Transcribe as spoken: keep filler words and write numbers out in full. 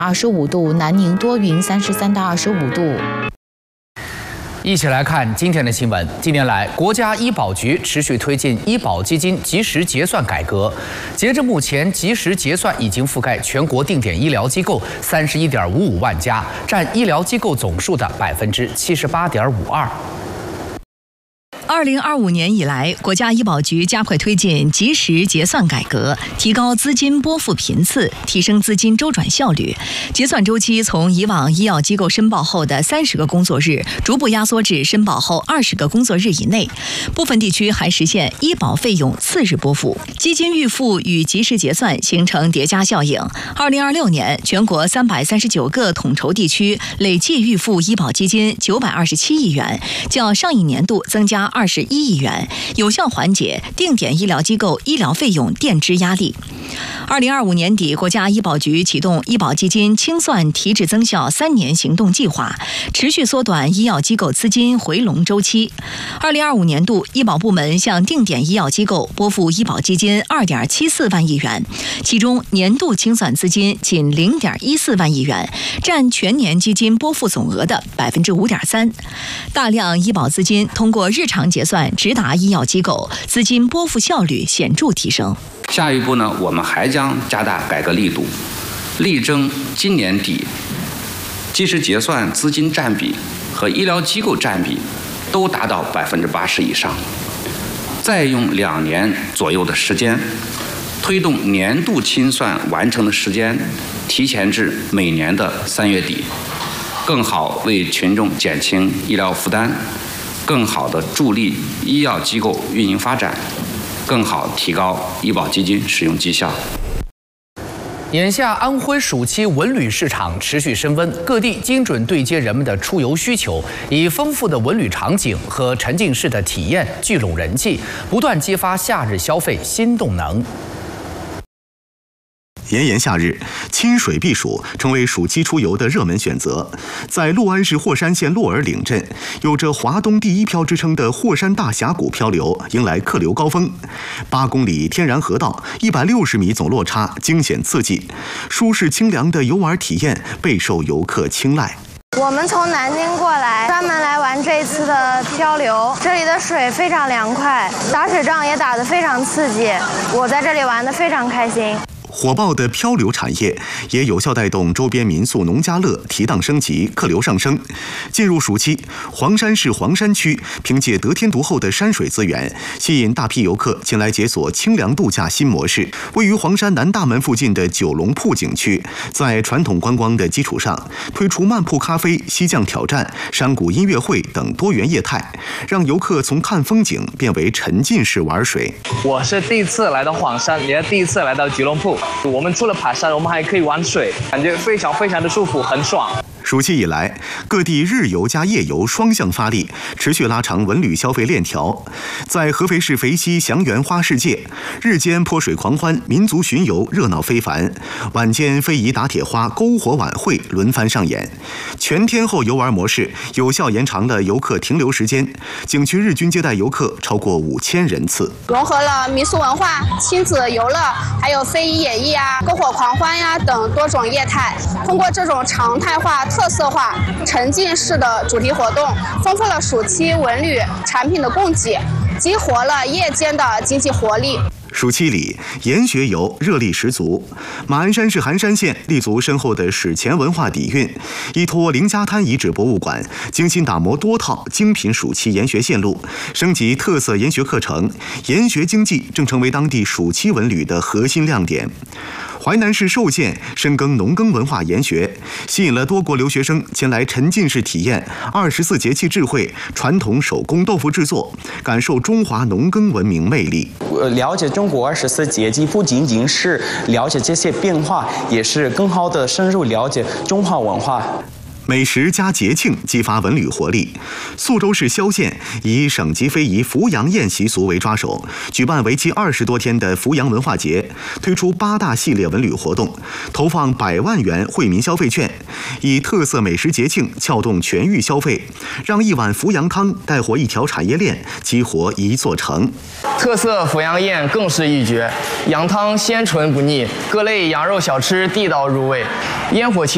二十五度，南宁多云，三十三到二十五度。 一起来看今天的新闻。近年来，国家医保局持续推进医保基金及时结算改革。截至目前，及时结算已经覆盖全国定点医疗机构三十一点五五万家，占医疗机构总数的百分之七十八点五二。 二零二五年以来，国家医保局加快推进及时结算改革，提高资金拨付频次，提升资金周转效率。结算周期从以往医药机构申报后的三十个工作日，逐步压缩至申报后二十个工作日以内。部分地区还实现医保费用次日拨付。基金预付与及时结算形成叠加效应。二零二六年，全国三百三十九个统筹地区累计预付医保基金九百二十七亿元，较上一年度增加二十一亿元，有效缓解定点医疗机构医疗费用垫支压力。二零二五年底，国家医保局启动医保基金清算提质增效三年行动计划，持续缩短医药机构资金回笼周期。二零二五年度，医保部门向定点医药机构拨付医保基金二点七四万亿元，其中年度清算资金仅零点一四万亿元，占全年基金拨付总额的百分之五点三。大量医保资金通过日常结算直达医药机构，资金拨付效率显著提升。 下一步呢，我们还将加大改革力度，力争今年底及时结算资金占比和医疗机构占比都达到百分之八十以上，再用两年左右的时间，推动年度清算完成的时间提前至每年的三月底，更好为群众减轻医疗负担，更好地助力医药机构运营发展，更好提高医保基金使用绩效。 眼下，安徽暑期文旅市场持续升温，各地精准对接人们的出游需求，以丰富的文旅场景和沉浸式的体验聚拢人气，不断激发夏日消费新动能。 炎炎夏日，亲水避暑成为暑期出游的热门选择。在六安市霍山县洛尔岭镇，有着“华东第一漂”之称的霍山大峡谷漂流迎来客流高峰。八公里天然河道，一百六十米总落差，惊险刺激，舒适清凉的游玩体验备受游客青睐。 我们从南京过来，专门来玩这一次的漂流。这里的水非常凉快，打水仗也打得非常刺激，我在这里玩得非常开心。 火爆的漂流产业也有效带动周边民宿农家乐提档升级，客流上升。进入暑期，黄山市黄山区凭借得天独厚的山水资源，吸引大批游客前来解锁清凉度假新模式。位于黄山南大门附近的九龙铺景区，在传统观光的基础上，推出漫步咖啡、溪降挑战、山谷音乐会等多元业态，让游客从看风景变为沉浸式玩水。 我是第一次来到黄山，也是第一次来到九龙铺。 我们除了爬山，我们还可以玩水，感觉非常非常的舒服，很爽。 暑期以来，各地日游加夜游双向发力，持续拉长文旅消费链条。在合肥市肥西祥源花世界，日间泼水狂欢，民族巡游热闹非凡；晚间非遗打铁花、篝火晚会轮番上演。全天候游玩模式有效延长了游客停留时间，景区日均接待游客超过五千人次。 融合了民俗文化、亲子游乐，还有非遗演绎啊、篝火狂欢呀等多种业态。通过这种常态化、特色化、沉浸式的主题活动，丰富了暑期文旅产品的供给，激活了夜间的经济活力。 暑期里，研学游热力十足。马鞍山市寒山县立足深厚的史前文化底蕴，依托凌家滩遗址博物馆，精心打磨多套精品暑期研学线路，升级特色研学课程，研学经济正成为当地暑期文旅的核心亮点。淮南市寿县深耕农耕文化研学，吸引了多国留学生前来沉浸式体验二十四节气智慧、传统手工豆腐制作，感受中华农耕文明魅力。 了解中国二十四节气，不仅仅是了解这些变化，也是更好的深入了解中华文化。 美食加节庆，激发文旅活力。宿州市萧县以省级非遗扶阳宴习俗为抓手，举办为期二十多天的扶阳文化节，推出八大系列文旅活动，投放百万元惠民消费券，以特色美食节庆撬动全域消费，让一碗扶阳汤带活一条产业链，激活一座城。 特色扶阳宴更是一绝，羊汤鲜醇不腻，各类羊肉小吃地道入味，烟火气。